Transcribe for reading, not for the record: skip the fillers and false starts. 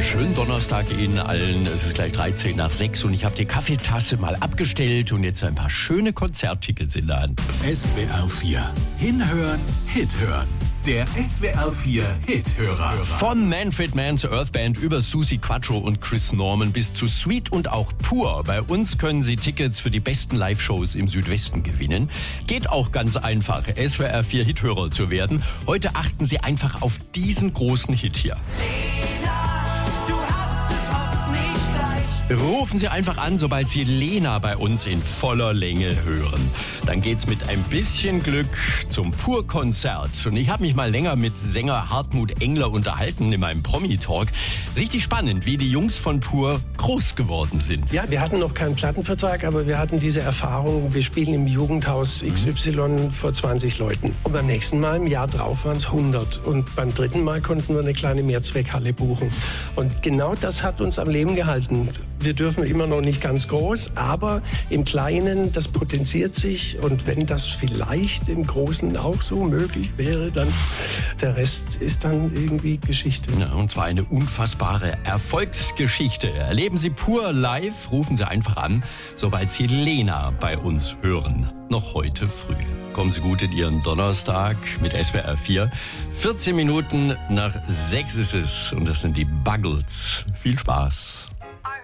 Schönen Donnerstag Ihnen allen. Es ist gleich 13 nach 6 und ich habe die Kaffeetasse mal abgestellt und jetzt ein paar schöne Konzerttickets in der Hand. SWR 4. Hinhören, Hit hören. Der SWR 4 Hithörer. Von Manfred Mann's Earth Band über Suzi Quatro und Chris Norman bis zu Sweet und auch Pur. Bei uns können Sie Tickets für die besten Live-Shows im Südwesten gewinnen. Geht auch ganz einfach, SWR 4 Hithörer zu werden. Heute achten Sie einfach auf diesen großen Hit hier. Rufen Sie einfach an, sobald Sie Lena bei uns in voller Länge hören. Dann geht's mit ein bisschen Glück zum Pur-Konzert. Und ich habe mich mal länger mit Sänger Hartmut Engler unterhalten in meinem Promi-Talk. Richtig spannend, wie die Jungs von Pur groß geworden sind. Ja, wir hatten noch keinen Plattenvertrag, aber wir hatten diese Erfahrung. Wir spielen im Jugendhaus XY vor 20 Leuten. Und beim nächsten Mal, im Jahr drauf, waren es 100. Und beim dritten Mal konnten wir eine kleine Mehrzweckhalle buchen. Und genau das hat uns am Leben gehalten. Wir dürfen immer noch nicht ganz groß, aber im Kleinen, das potenziert sich. Und wenn das vielleicht im Großen auch so möglich wäre, dann der Rest ist dann irgendwie Geschichte. Ja, und zwar eine unfassbare Erfolgsgeschichte. Erleben Sie Pur live, rufen Sie einfach an, sobald Sie Lena bei uns hören. Noch heute früh. Kommen Sie gut in Ihren Donnerstag mit SWR 4. 14 Minuten nach 6 ist es und das sind die Buggles. Viel Spaß.